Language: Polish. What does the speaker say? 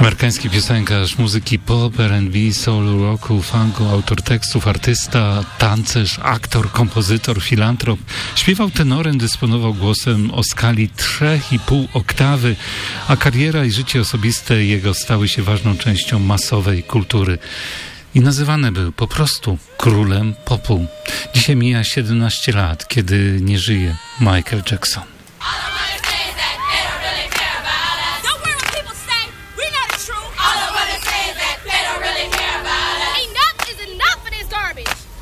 Amerykański piosenkarz muzyki pop, R&B, soul, rocku, funku, autor tekstów, artysta, tancerz, aktor, kompozytor, filantrop. Śpiewał tenorem, dysponował głosem o skali 3,5 oktawy, a kariera i życie osobiste jego stały się ważną częścią masowej kultury. I nazywany był po prostu królem popu. Dzisiaj mija 17 lat, kiedy nie żyje Michael Jackson.